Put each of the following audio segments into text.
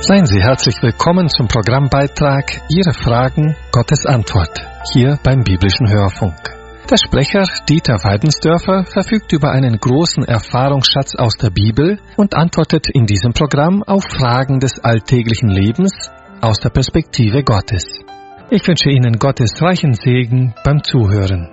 Seien Sie herzlich willkommen zum Programmbeitrag Ihre Fragen, Gottes Antwort, hier beim Biblischen Hörfunk. Der Sprecher Dieter Weidensdörfer verfügt über einen großen Erfahrungsschatz aus der Bibel und antwortet in diesem Programm auf Fragen des alltäglichen Lebens aus der Perspektive Gottes. Ich wünsche Ihnen Gottes reichen Segen beim Zuhören.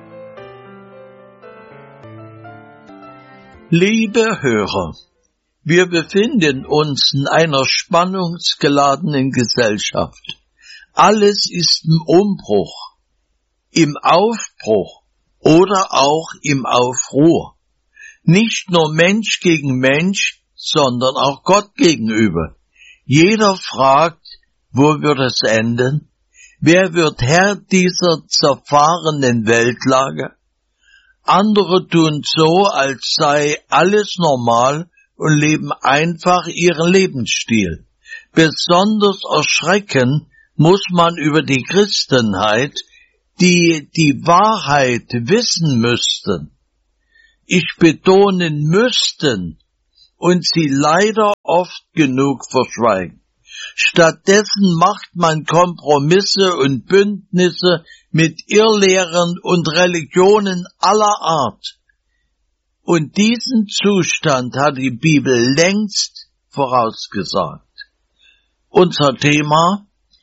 Liebe Hörer, wir befinden uns in einer spannungsgeladenen Gesellschaft. Alles ist im Umbruch, im Aufbruch oder auch im Aufruhr. Nicht nur Mensch gegen Mensch, sondern auch Gott gegenüber. Jeder fragt, wo wird es enden? Wer wird Herr dieser zerfahrenen Weltlage? Andere tun so, als sei alles normal und leben einfach ihren Lebensstil. Besonders erschrecken muss man über die Christenheit, die die Wahrheit wissen müssten. Ich betone müssten und sie leider oft genug verschweigen. Stattdessen macht man Kompromisse und Bündnisse mit Irrlehren und Religionen aller Art. Und diesen Zustand hat die Bibel längst vorausgesagt. Unser Thema: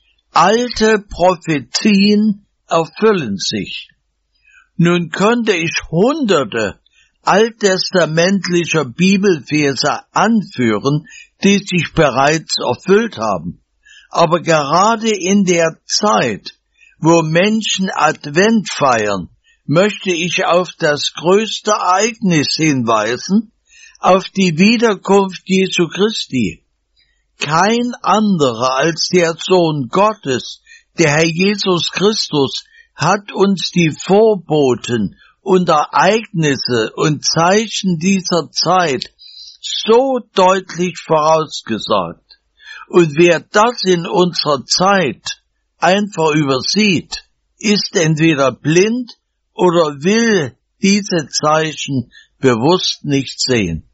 Alte Prophetien erfüllen sich. Nun könnte ich hunderte alttestamentlicher Bibelverse anführen, die sich bereits erfüllt haben. Aber gerade in der Zeit, wo Menschen Advent feiern, möchte ich auf das größte Ereignis hinweisen, auf die Wiederkunft Jesu Christi. Kein anderer als der Sohn Gottes, der Herr Jesus Christus, hat uns die Vorboten und Ereignisse und Zeichen dieser Zeit so deutlich vorausgesagt. Und wer das in unserer Zeit einfach übersieht, ist entweder blind oder will diese Zeichen bewusst nicht sehen.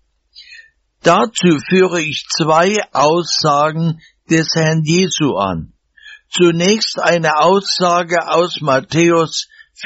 Dazu führe ich zwei Aussagen des Herrn Jesu an. Zunächst eine Aussage aus Matthäus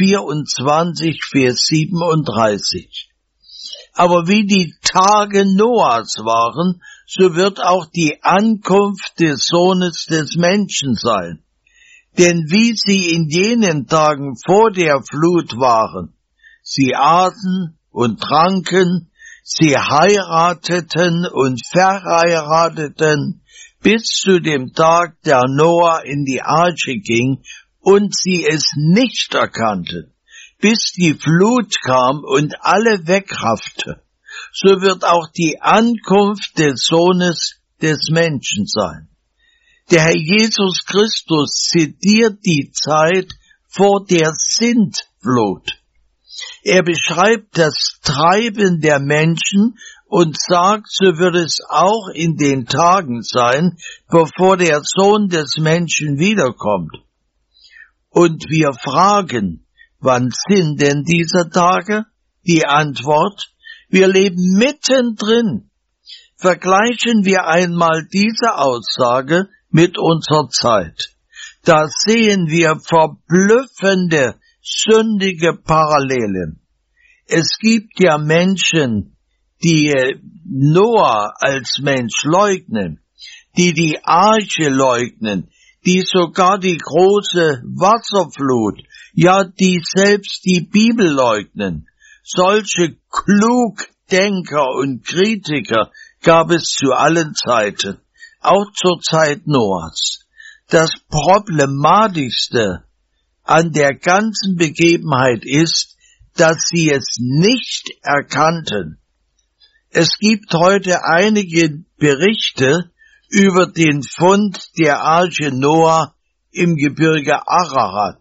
24, Vers 37. Aber wie die Tage Noahs waren, so wird auch die Ankunft des Sohnes des Menschen sein. Denn wie sie in jenen Tagen vor der Flut waren, sie aßen und tranken, sie heirateten und verheirateten, bis zu dem Tag, da Noah in die Arche ging und sie es nicht erkannten, bis die Flut kam und alle wegraffte. So wird auch die Ankunft des Sohnes des Menschen sein. Der Herr Jesus Christus zitiert die Zeit vor der Sintflut. Er beschreibt das Treiben der Menschen und sagt, so wird es auch in den Tagen sein, bevor der Sohn des Menschen wiederkommt. Und wir fragen, wann sind denn diese Tage? Die Antwort: Wir leben mittendrin. Vergleichen wir einmal diese Aussage mit unserer Zeit. Da sehen wir verblüffende, sündige Parallelen. Es gibt ja Menschen, die Noah als Mensch leugnen, die Arche leugnen, die sogar die große Wasserflut, ja, die selbst die Bibel leugnen. Solche Klugdenker und Kritiker gab es zu allen Zeiten, auch zur Zeit Noahs. Das Problematischste an der ganzen Begebenheit ist, dass sie es nicht erkannten. Es gibt heute einige Berichte über den Fund der Arche Noah im Gebirge Ararat.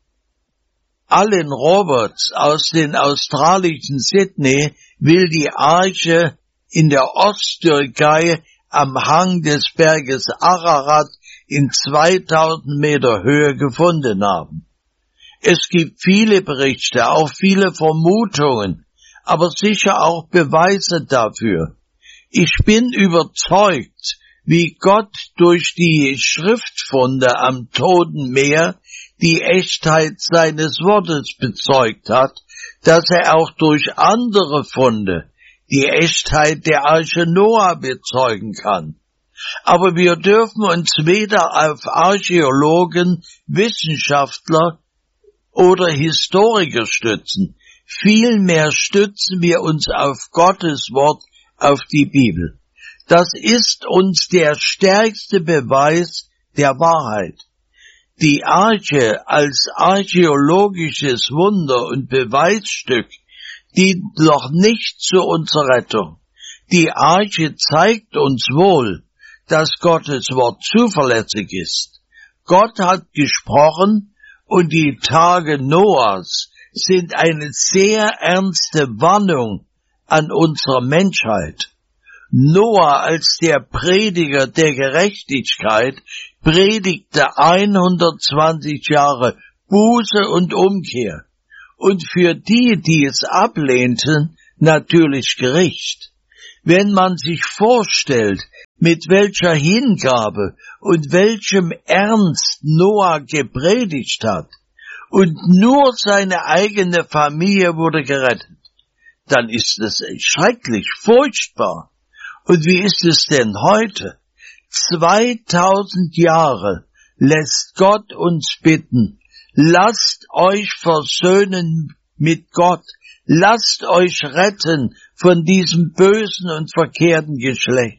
Allen Roberts aus den australischen Sydney will die Arche in der Osttürkei am Hang des Berges Ararat in 2000 Meter Höhe gefunden haben. Es gibt viele Berichte, auch viele Vermutungen, aber sicher auch Beweise dafür. Ich bin überzeugt, wie Gott durch die Schriftfunde am Toten Meer die Echtheit seines Wortes bezeugt hat, dass er auch durch andere Funde die Echtheit der Arche Noah bezeugen kann. Aber wir dürfen uns weder auf Archäologen, Wissenschaftler oder Historiker stützen. Vielmehr stützen wir uns auf Gottes Wort, auf die Bibel. Das ist uns der stärkste Beweis der Wahrheit. Die Arche als archäologisches Wunder und Beweisstück dient noch nicht zu unserer Rettung. Die Arche zeigt uns wohl, dass Gottes Wort zuverlässig ist. Gott hat gesprochen und die Tage Noahs sind eine sehr ernste Warnung an unsere Menschheit. Noah als der Prediger der Gerechtigkeit predigte 120 Jahre Buße und Umkehr und für die, die es ablehnten, natürlich Gericht. Wenn man sich vorstellt, mit welcher Hingabe und welchem Ernst Noah gepredigt hat und nur seine eigene Familie wurde gerettet, dann ist es schrecklich, furchtbar. Und wie ist es denn heute? 2000 Jahre lässt Gott uns bitten, lasst euch versöhnen mit Gott, lasst euch retten von diesem bösen und verkehrten Geschlecht.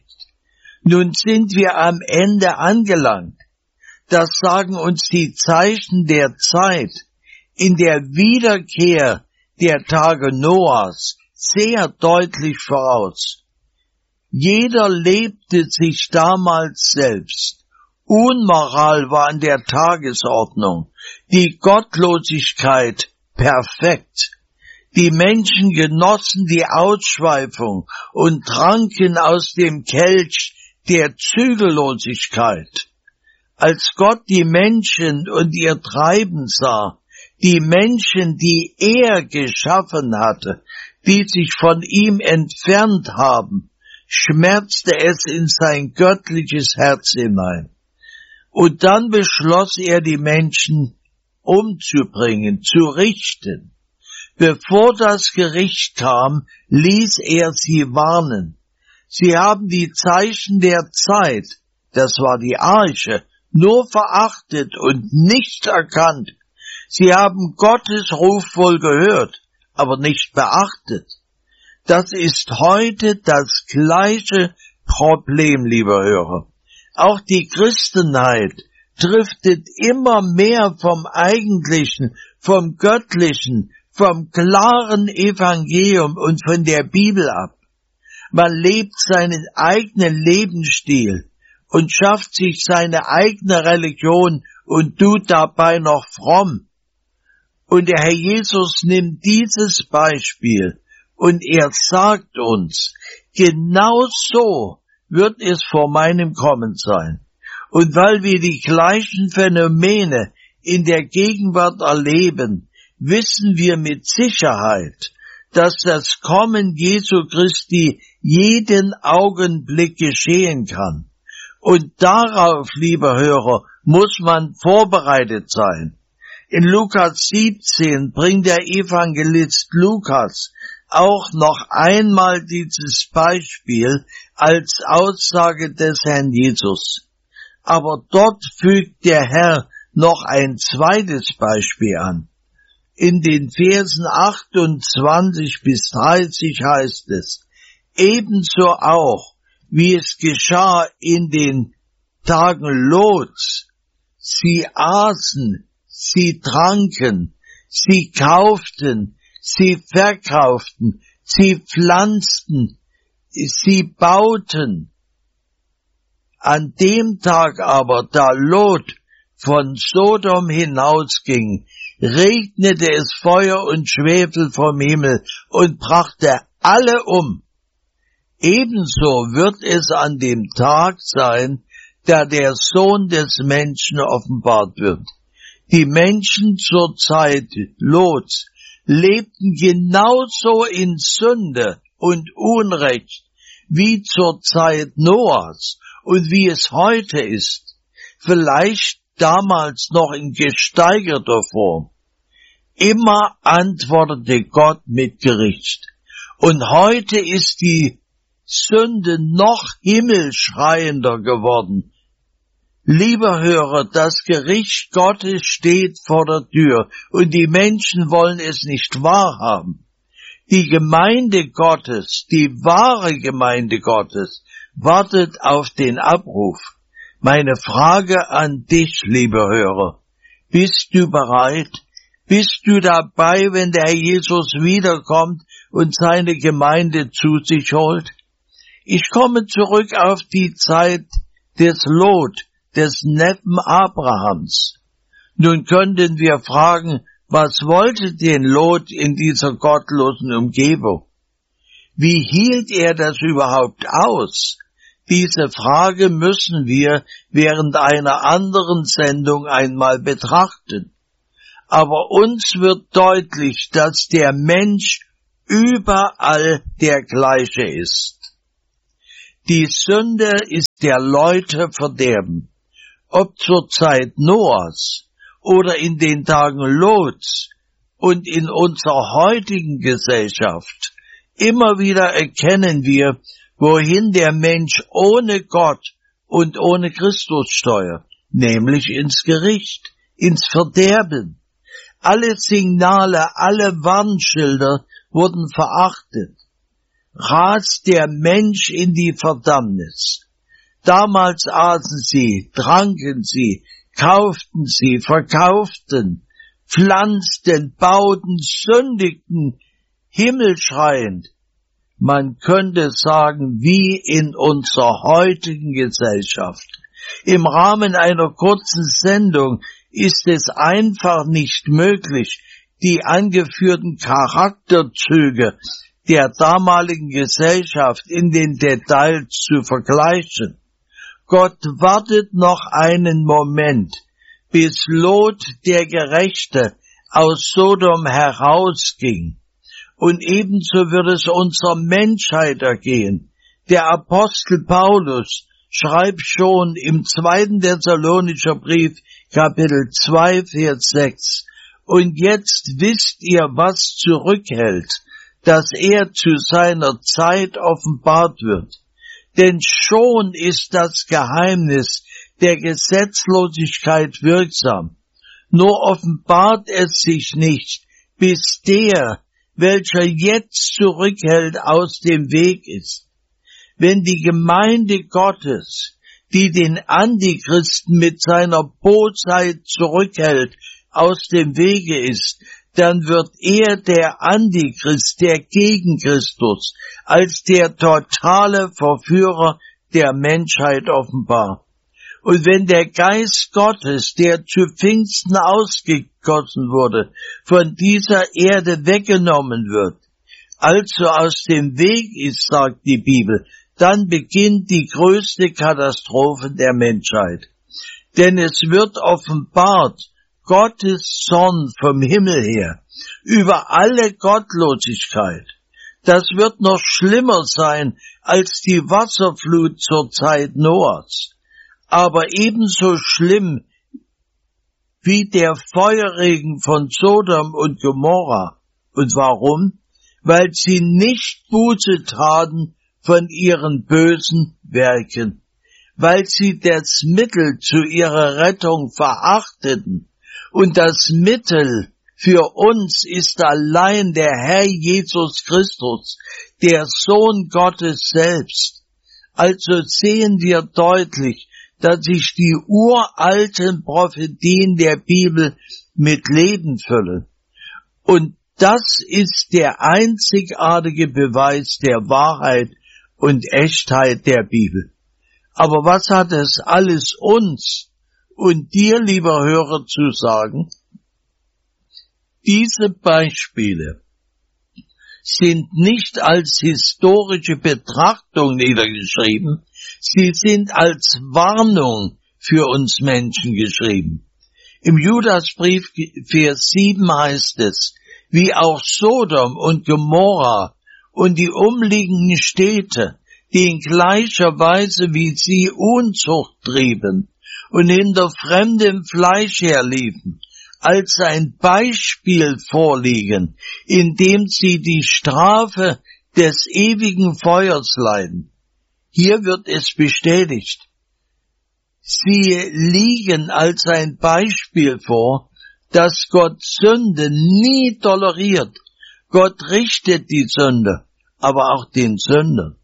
Nun sind wir am Ende angelangt. Das sagen uns die Zeichen der Zeit in der Wiederkehr der Tage Noahs sehr deutlich voraus. Jeder lebte sich damals selbst. Unmoral war an der Tagesordnung, die Gottlosigkeit perfekt. Die Menschen genossen die Ausschweifung und tranken aus dem Kelch der Zügellosigkeit. Als Gott die Menschen und ihr Treiben sah, die Menschen, die er geschaffen hatte, die sich von ihm entfernt haben, schmerzte es in sein göttliches Herz hinein. Und dann beschloss er, die Menschen umzubringen, zu richten. Bevor das Gericht kam, ließ er sie warnen. Sie haben die Zeichen der Zeit, das war die Arche, nur verachtet und nicht erkannt. Sie haben Gottes Ruf wohl gehört, aber nicht beachtet. Das ist heute das gleiche Problem, liebe Hörer. Auch die Christenheit driftet immer mehr vom Eigentlichen, vom Göttlichen, vom klaren Evangelium und von der Bibel ab. Man lebt seinen eigenen Lebensstil und schafft sich seine eigene Religion und tut dabei noch fromm. Und der Herr Jesus nimmt dieses Beispiel und er sagt uns, genau so wird es vor meinem Kommen sein. Und weil wir die gleichen Phänomene in der Gegenwart erleben, wissen wir mit Sicherheit, dass das Kommen Jesu Christi jeden Augenblick geschehen kann. Und darauf, liebe Hörer, muss man vorbereitet sein. In Lukas 17 bringt der Evangelist Lukas auch noch einmal dieses Beispiel als Aussage des Herrn Jesus. Aber dort fügt der Herr noch ein zweites Beispiel an. In den Versen 28 bis 30 heißt es, ebenso auch, wie es geschah in den Tagen Lots. Sie aßen, sie tranken, sie kauften, sie verkauften, sie pflanzten, sie bauten. An dem Tag aber, da Lot von Sodom hinausging, regnete es Feuer und Schwefel vom Himmel und brachte alle um. Ebenso wird es an dem Tag sein, da der Sohn des Menschen offenbart wird. Die Menschen zur Zeit Lots lebten genauso in Sünde und Unrecht wie zur Zeit Noahs und wie es heute ist, vielleicht damals noch in gesteigerter Form. Immer antwortete Gott mit Gericht. Und heute ist die Sünde noch himmelschreiender geworden. Lieber Hörer, das Gericht Gottes steht vor der Tür und die Menschen wollen es nicht wahrhaben. Die Gemeinde Gottes, die wahre Gemeinde Gottes, wartet auf den Abruf. Meine Frage an dich, lieber Hörer, bist du bereit? Bist du dabei, wenn der Herr Jesus wiederkommt und seine Gemeinde zu sich holt? Ich komme zurück auf die Zeit des Lot, des Neffen Abrahams. Nun könnten wir fragen, was wollte denn Lot in dieser gottlosen Umgebung? Wie hielt er das überhaupt aus? Diese Frage müssen wir während einer anderen Sendung einmal betrachten. Aber uns wird deutlich, dass der Mensch überall der gleiche ist. Die Sünde ist der Leute Verderben. Ob zur Zeit Noahs oder in den Tagen Lots und in unserer heutigen Gesellschaft, immer wieder erkennen wir, wohin der Mensch ohne Gott und ohne Christus steuert, nämlich ins Gericht, ins Verderben. Alle Signale, alle Warnschilder wurden verachtet. Rast der Mensch in die Verdammnis. Damals aßen sie, tranken sie, kauften sie, verkauften, pflanzten, bauten, sündigten, himmelschreiend. Man könnte sagen, wie in unserer heutigen Gesellschaft. Im Rahmen einer kurzen Sendung ist es einfach nicht möglich, die angeführten Charakterzüge der damaligen Gesellschaft in den Details zu vergleichen. Gott wartet noch einen Moment, bis Lot, der Gerechte, aus Sodom herausging. Und ebenso wird es unserer Menschheit ergehen. Der Apostel Paulus schreibt schon im 2. Thessalonischer Brief, Kapitel 2, Vers 6, und jetzt wisst ihr, was zurückhält, dass er zu seiner Zeit offenbart wird. Denn schon ist das Geheimnis der Gesetzlosigkeit wirksam. Nur offenbart es sich nicht, bis der, welcher jetzt zurückhält, aus dem Weg ist. Wenn die Gemeinde Gottes, die den Antichristen mit seiner Bosheit zurückhält, aus dem Wege ist, dann wird er, der Antichrist, der Gegenchristus, als der totale Verführer der Menschheit offenbar. Und wenn der Geist Gottes, der zu Pfingsten ausgegossen wurde, von dieser Erde weggenommen wird, also aus dem Weg ist, sagt die Bibel, dann beginnt die größte Katastrophe der Menschheit. Denn es wird offenbart, Gottes Zorn vom Himmel her, über alle Gottlosigkeit. Das wird noch schlimmer sein als die Wasserflut zur Zeit Noahs, aber ebenso schlimm wie der Feuerregen von Sodom und Gomorra. Und warum? Weil sie nicht Buße taten von ihren bösen Werken, weil sie das Mittel zu ihrer Rettung verachteten. Und das Mittel für uns ist allein der Herr Jesus Christus, der Sohn Gottes selbst. Also sehen wir deutlich, dass sich die uralten Prophetien der Bibel mit Leben füllen. Und das ist der einzigartige Beweis der Wahrheit und Echtheit der Bibel. Aber was hat es alles uns und dir, lieber Hörer, zu sagen? Diese Beispiele sind nicht als historische Betrachtung niedergeschrieben, sie sind als Warnung für uns Menschen geschrieben. Im Judasbrief, Vers 7 heißt es, wie auch Sodom und Gomorra und die umliegenden Städte, die in gleicher Weise wie sie Unzucht trieben und hinter fremdem Fleisch herliefen, als ein Beispiel vorliegen, indem sie die Strafe des ewigen Feuers leiden. Hier wird es bestätigt. Sie liegen als ein Beispiel vor, dass Gott Sünde nie toleriert. Gott richtet die Sünde, aber auch den Sünder.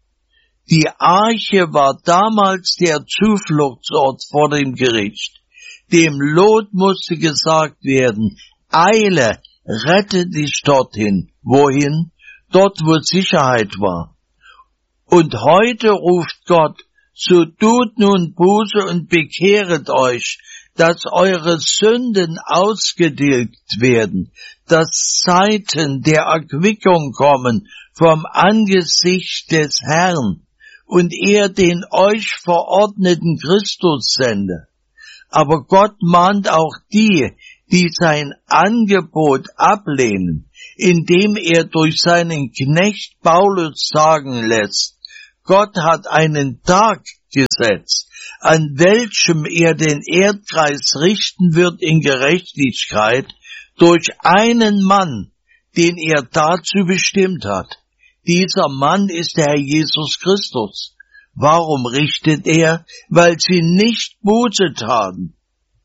Die Arche war damals der Zufluchtsort vor dem Gericht. Dem Lot musste gesagt werden, eile, rette dich dorthin. Wohin? Dort, wo Sicherheit war. Und heute ruft Gott, so tut nun Buße und bekehret euch, dass eure Sünden ausgetilgt werden, dass Zeiten der Erquickung kommen vom Angesicht des Herrn und er den euch verordneten Christus sende. Aber Gott mahnt auch die, die sein Angebot ablehnen, indem er durch seinen Knecht Paulus sagen lässt, Gott hat einen Tag gesetzt, an welchem er den Erdkreis richten wird in Gerechtigkeit durch einen Mann, den er dazu bestimmt hat. Dieser Mann ist der Herr Jesus Christus. Warum richtet er? Weil sie nicht Buße taten.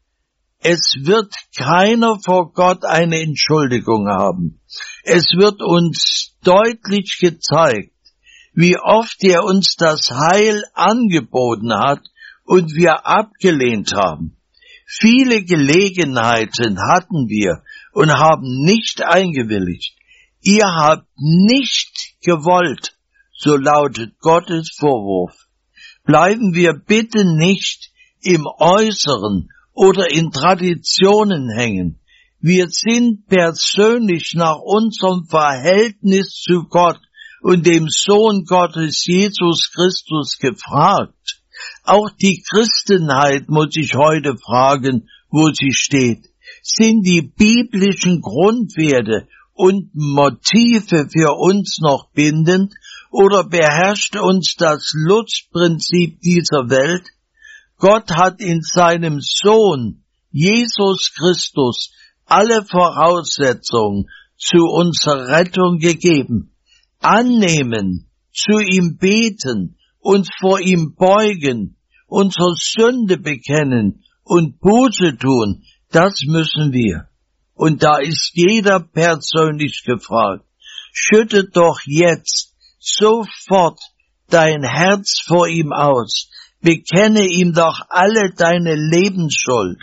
Es wird keiner vor Gott eine Entschuldigung haben. Es wird uns deutlich gezeigt, wie oft er uns das Heil angeboten hat und wir abgelehnt haben. Viele Gelegenheiten hatten wir und haben nicht eingewilligt. Ihr habt nicht gewollt, so lautet Gottes Vorwurf. Bleiben wir bitte nicht im Äußeren oder in Traditionen hängen. Wir sind persönlich nach unserem Verhältnis zu Gott und dem Sohn Gottes Jesus Christus gefragt. Auch die Christenheit muss sich heute fragen, wo sie steht. Sind die biblischen Grundwerte und Motive für uns noch bindend oder beherrscht uns das Lustprinzip dieser Welt? Gott hat in seinem Sohn Jesus Christus alle Voraussetzungen zu unserer Rettung gegeben. Annehmen, zu ihm beten, uns vor ihm beugen, unsere Sünde bekennen und Buße tun, das müssen wir. Und da ist jeder persönlich gefragt. Schütte doch jetzt sofort dein Herz vor ihm aus, bekenne ihm doch alle deine Lebensschuld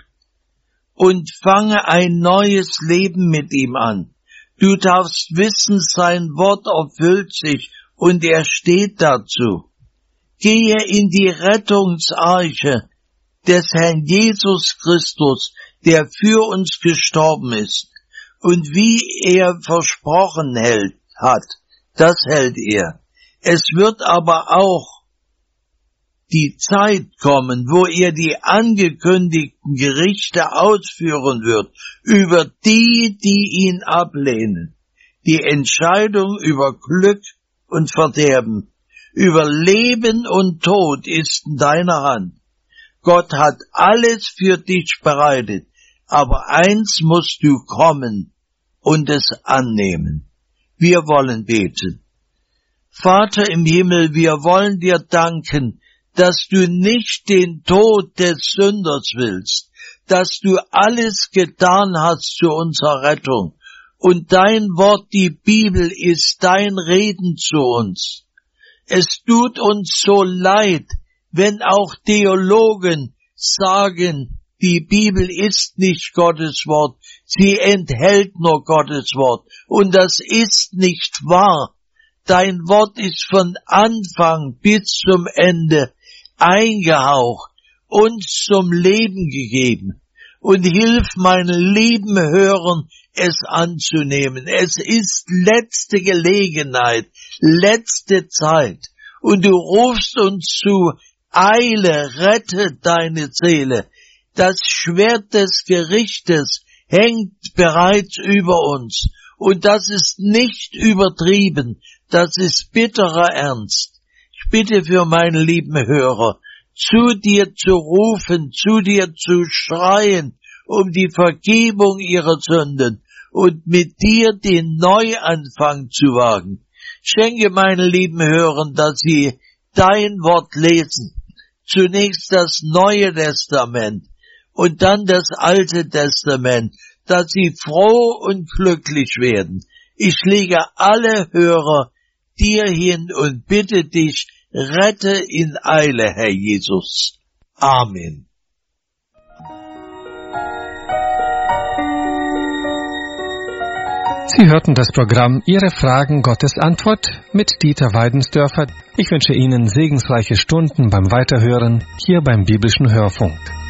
und fange ein neues Leben mit ihm an. Du darfst wissen, sein Wort erfüllt sich und er steht dazu. Gehe in die Rettungsarche des Herrn Jesus Christus, der für uns gestorben ist und wie er versprochen hat, das hält er. Es wird aber auch die Zeit kommen, wo er die angekündigten Gerichte ausführen wird über die, die ihn ablehnen. Die Entscheidung über Glück und Verderben, über Leben und Tod ist in deiner Hand. Gott hat alles für dich bereitet, aber eins musst du kommen und es annehmen. Wir wollen beten. Vater im Himmel, wir wollen dir danken, dass du nicht den Tod des Sünders willst, dass du alles getan hast zu unserer Rettung. Und dein Wort, die Bibel, ist dein Reden zu uns. Es tut uns so leid, wenn auch Theologen sagen, die Bibel ist nicht Gottes Wort, sie enthält nur Gottes Wort. Und das ist nicht wahr. Dein Wort ist von Anfang bis zum Ende eingehaucht, uns zum Leben gegeben. Und hilf meinen lieben Hörern, es anzunehmen. Es ist letzte Gelegenheit, letzte Zeit. Und du rufst uns zu, eile, rette deine Seele. Das Schwert des Gerichtes hängt bereits über uns. Und das ist nicht übertrieben, das ist bitterer Ernst. Ich Ich bitte für meine lieben Hörer, zu dir zu rufen, zu dir zu schreien, um die Vergebung ihrer Sünden und mit dir den Neuanfang zu wagen. Schenke meinen lieben Hörern, dass sie dein Wort lesen. Zunächst das Neue Testament und dann das Alte Testament, dass sie froh und glücklich werden. Ich lege alle Hörer dir hin und bitte dich, rette in Eile, Herr Jesus. Amen. Sie hörten das Programm Ihre Fragen, Gottes Antwort mit Dieter Weidensdörfer. Ich wünsche Ihnen segensreiche Stunden beim Weiterhören hier beim Biblischen Hörfunk.